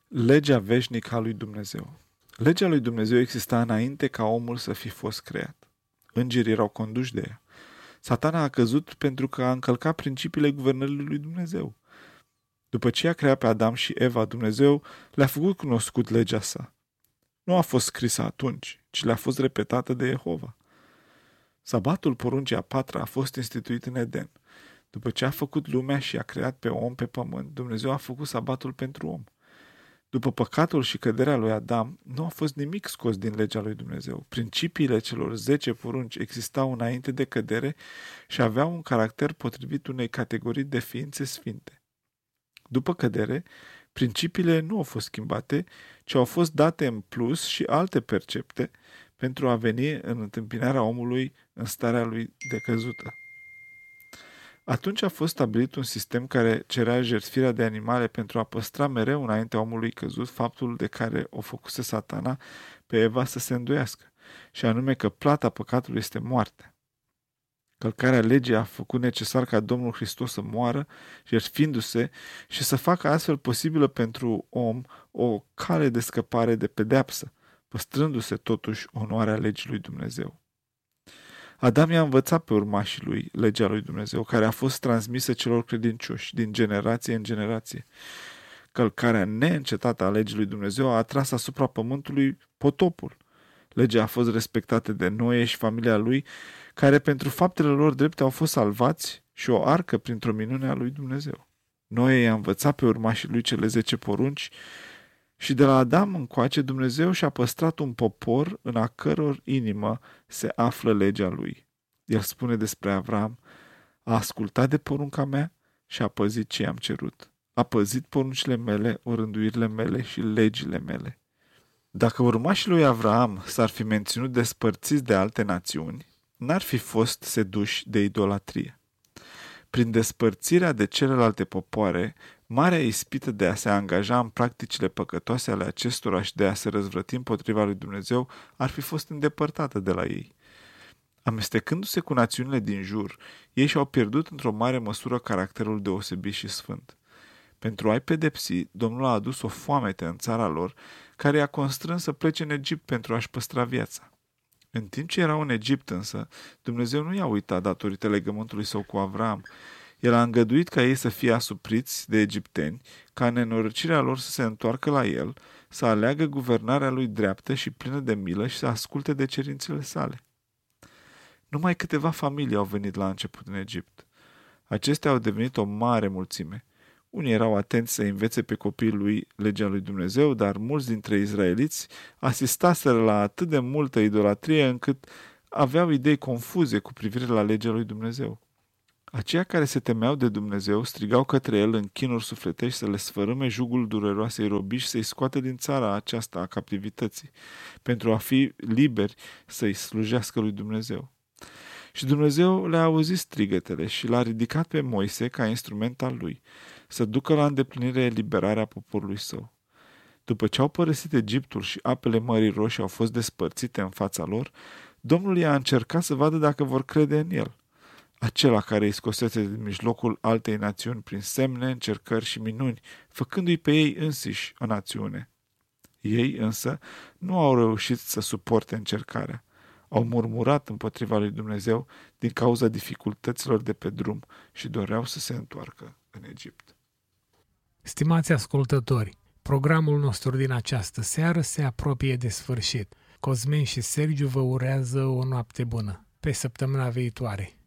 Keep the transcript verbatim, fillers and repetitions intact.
Legea veșnică a lui Dumnezeu. Legea lui Dumnezeu exista înainte ca omul să fi fost creat. Îngerii erau conduși de ea. Satana a căzut pentru că a încălcat principiile guvernării lui Dumnezeu. După ce a creat pe Adam și Eva, Dumnezeu le-a făcut cunoscut legea sa. Nu a fost scrisă atunci, ci le-a fost repetată de Jehova. Sabatul, poruncii a patra, a fost instituit în Eden. După ce a făcut lumea și a creat pe om pe pământ, Dumnezeu a făcut sabatul pentru om. După păcatul și căderea lui Adam, nu a fost nimic scos din legea lui Dumnezeu. Principiile celor zece porunci existau înainte de cădere și aveau un caracter potrivit unei categorii de ființe sfinte. După cădere, principiile nu au fost schimbate, ci au fost date în plus și alte percepte pentru a veni în întâmpinarea omului în starea lui decăzută. Atunci a fost stabilit un sistem care cerea jertfirea de animale pentru a păstra mereu înaintea omului căzut faptul de care o făcuse Satana pe Eva să se îndoiască, și anume că plata păcatului este moartea. Călcarea legii a făcut necesar ca Domnul Hristos să moară, jertfindu-se, și să facă astfel posibilă pentru om o cale de scăpare de pedeapsă, păstrându-se totuși onoarea legii lui Dumnezeu. Adam i-a învățat pe urmașii lui legea lui Dumnezeu, care a fost transmisă celor credincioși din generație în generație. Călcarea neîncetată a legii lui Dumnezeu a atras asupra pământului potopul. Legea a fost respectată de Noe și familia lui, care pentru faptele lor drepte au fost salvați, și o arcă printr-o minune a lui Dumnezeu. Noe i-a învățat pe urmașii lui cele zece porunci și de la Adam încoace Dumnezeu și-a păstrat un popor în a căror inimă se află legea lui. El spune despre Avram: a ascultat de porunca mea și a păzit ce i-am cerut. A păzit poruncile mele, orânduirile mele și legile mele. Dacă urmașii lui Avram s-ar fi menținut despărțiți de alte națiuni, n-ar fi fost seduși de idolatrie. Prin despărțirea de celelalte popoare, marea ispită de a se angaja în practicile păcătoase ale acestora și de a se răzvrăti împotriva lui Dumnezeu ar fi fost îndepărtată de la ei. Amestecându-se cu națiunile din jur, ei și-au pierdut într-o mare măsură caracterul deosebit și sfânt. Pentru a-i pedepsi, Domnul a adus o foamete în țara lor, care i-a constrâns să plece în Egipt pentru a-și păstra viața. În timp ce erau în Egipt însă, Dumnezeu nu i-a uitat datorită legământului său cu Avram. El a îngăduit ca ei să fie asupriți de egipteni, ca în nenorocirea lor să se întoarcă la el, să aleagă guvernarea lui dreaptă și plină de milă și să asculte de cerințele sale. Numai câteva familii au venit la început în Egipt. Acestea au devenit o mare mulțime. Unii erau atenți să învețe pe copiii lui legea lui Dumnezeu, dar mulți dintre izraeliți asistaseră la atât de multă idolatrie încât aveau idei confuze cu privire la legea lui Dumnezeu. Aceia care se temeau de Dumnezeu strigau către el în chinuri sufletești să le sfărâme jugul dureroasei robii și să-i scoată din țara aceasta a captivității, pentru a fi liberi să-i slujească lui Dumnezeu. Și Dumnezeu le-a auzit strigătele și l-a ridicat pe Moise ca instrument al lui, să ducă la îndeplinire eliberarea poporului său. După ce au părăsit Egiptul și apele Mării Roșii au fost despărțite în fața lor, Domnul i-a încercat să vadă dacă vor crede în el. Acela care îi scosese din mijlocul altei națiuni prin semne, încercări și minuni, făcându-i pe ei însiși o națiune. Ei însă nu au reușit să suporte încercarea. Au murmurat împotriva lui Dumnezeu din cauza dificultăților de pe drum și doreau să se întoarcă în Egipt. Stimați ascultători, programul nostru din această seară se apropie de sfârșit. Cosmin și Sergiu vă urează o noapte bună. Pe săptămâna viitoare.